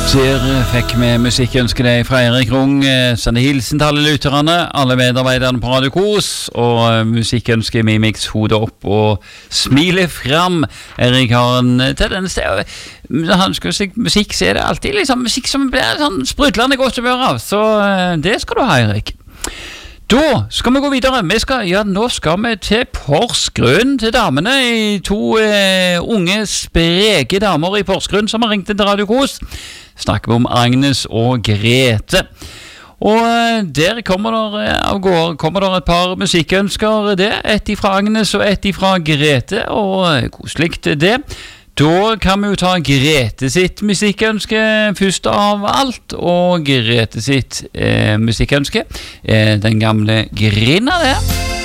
Fikk med musikkønske deg fra Erik Rung. Sende hilsen til alle lytterne, alle medarbeiderne på Radio Kos, og musikkønske Mimix hodet opp og smile fram. Erik har en tendens til han skal si musikk, så det alltid liksom musikk som blir sånn sprudlende godt å høre av. Så det skal du ha, Erik. Da skal vi gå videre. Nå skal vi til Porsgrunn, til damene, i to unge, spreke damer i Porsgrunn som har ringt til Radio Kos. Snakker vi om Agnes og Grete. Og der kommer der et par musikkønsker, et ifra Agnes og et ifra Grete, og koselig det. Da kan vi jo ta Grete sitt musikkønske først av alt, og Grete sitt musikkønske, den gamle Grinna der.